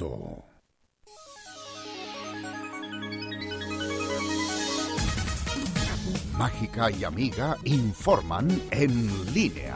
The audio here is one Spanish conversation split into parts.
minuto. Mágica y Amiga informan en línea.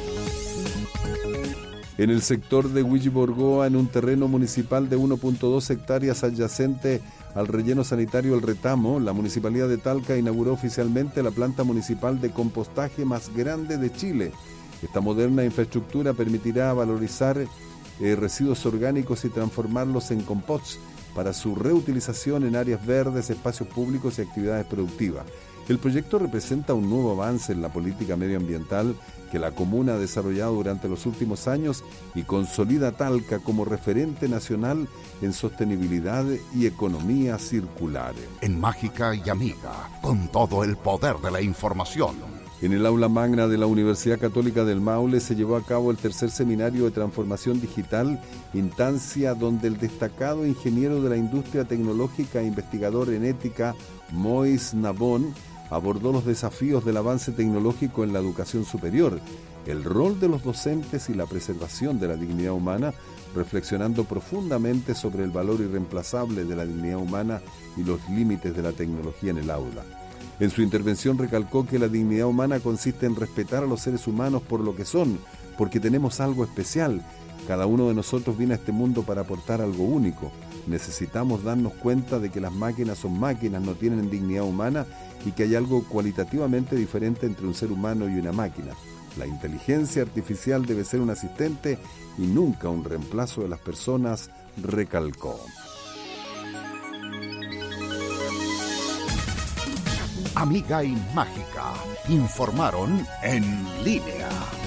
En el sector de Huilliborgoa, en un terreno municipal de 1.2 hectáreas adyacente al relleno sanitario El Retamo, la Municipalidad de Talca inauguró oficialmente la planta municipal de compostaje más grande de Chile. Esta moderna infraestructura permitirá valorizar residuos orgánicos y transformarlos en compost para su reutilización en áreas verdes, espacios públicos y actividades productivas. El proyecto representa un nuevo avance en la política medioambiental que la comuna ha desarrollado durante los últimos años y consolida Talca como referente nacional en sostenibilidad y economía circular. En Mágica y Amiga, con todo el poder de la información. En el aula magna de la Universidad Católica del Maule se llevó a cabo el tercer seminario de transformación digital, instancia donde el destacado ingeniero de la industria tecnológica e investigador en ética, Mois Nabón, abordó los desafíos del avance tecnológico en la educación superior, el rol de los docentes y la preservación de la dignidad humana, reflexionando profundamente sobre el valor irreemplazable de la dignidad humana y los límites de la tecnología en el aula. En su intervención recalcó que la dignidad humana consiste en respetar a los seres humanos por lo que son, porque tenemos algo especial. Cada uno de nosotros viene a este mundo para aportar algo único. Necesitamos darnos cuenta de que las máquinas son máquinas, no tienen dignidad humana y que hay algo cualitativamente diferente entre un ser humano y una máquina. La inteligencia artificial debe ser un asistente y nunca un reemplazo de las personas, recalcó. Amiga y Mágica informaron en línea.